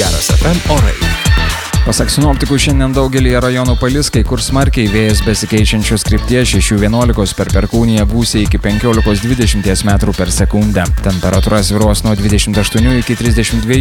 Geras FM orai. Pasak sinoptikų, šiandien daugelį rajonų palis, kai kur smarkiai vėjas besikeičiančios krypties 6–11 per Perkūniją gūsiai iki 15–20 metrų per sekundę. Temperatūra svyruos nuo 28 iki 32